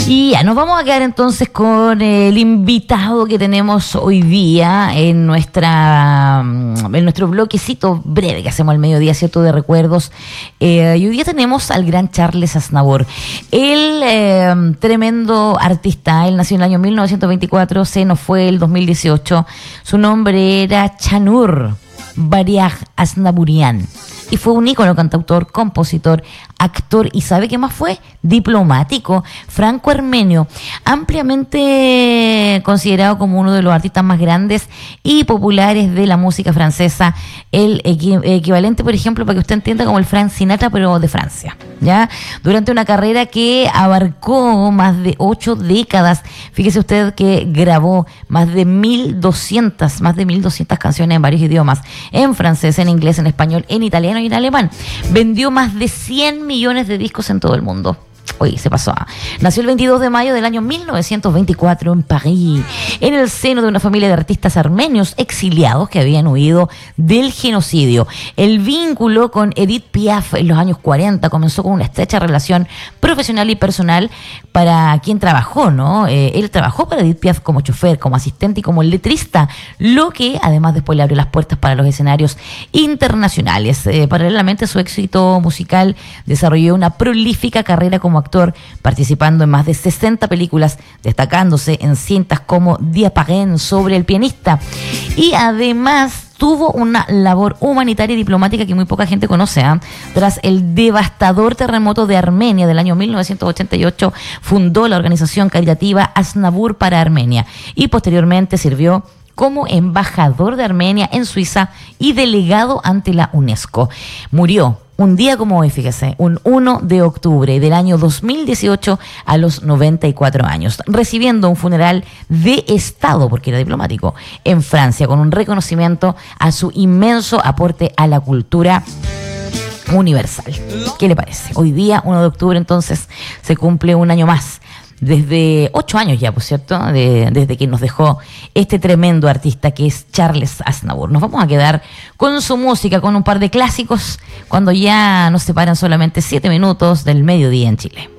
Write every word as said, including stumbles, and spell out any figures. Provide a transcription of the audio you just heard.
Y ya nos vamos a quedar entonces con el invitado que tenemos hoy día en nuestra en nuestro bloquecito breve que hacemos al mediodía, ¿cierto?, de recuerdos. Eh, y hoy día tenemos al gran Charles Aznavour. El eh, tremendo artista, él nació en el año mil novecientos veinticuatro, se nos fue el dos mil dieciocho. Su nombre era Chanur Bariaj Aznavourian. Y fue un ícono, cantautor, compositor, actor y ¿sabe qué más fue? Diplomático, franco-armenio, ampliamente considerado como uno de los artistas más grandes y populares de la música francesa, el equi- equivalente, por ejemplo, para que usted entienda, como el Frank Sinatra, pero de Francia, ¿ya? Durante una carrera que abarcó más de ocho décadas, fíjese usted que grabó más de mil doscientas, más de mil doscientas canciones en varios idiomas, en francés, en inglés, en español, en italiano y en alemán. Vendió más de cien millones de discos en todo el mundo. Oye, se pasó. Nació el veintidós de mayo del año mil novecientos veinticuatro en París, en el seno de una familia de artistas armenios exiliados que habían huido del genocidio. El vínculo con Edith Piaf en los años cuarenta comenzó con una estrecha relación profesional y personal para quien trabajó, ¿no? Eh, él trabajó para Edith Piaf como chofer, como asistente y como letrista, lo que además después le abrió las puertas para los escenarios internacionales. Eh, paralelamente a su éxito musical, desarrolló una prolífica carrera como actor, participando en más de sesenta películas, destacándose en cintas como Die Parrain sobre el pianista. Y además tuvo una labor humanitaria y diplomática que muy poca gente conoce, ¿eh? Tras el devastador terremoto de Armenia del año mil novecientos ochenta y ocho, fundó la organización caritativa Aznavour para Armenia y posteriormente sirvió como embajador de Armenia en Suiza y delegado ante la UNESCO. Murió un día como hoy, fíjese, un primero de octubre del año dos mil dieciocho a los noventa y cuatro años, recibiendo un funeral de Estado, porque era diplomático, en Francia, con un reconocimiento a su inmenso aporte a la cultura universal. ¿Qué le parece? Hoy día, primero de octubre, entonces, se cumple un año más. Desde ocho años ya, por cierto, de, desde que nos dejó este tremendo artista que es Charles Aznavour. Nos vamos a quedar con su música, con un par de clásicos, cuando ya nos separan solamente siete minutos del mediodía en Chile.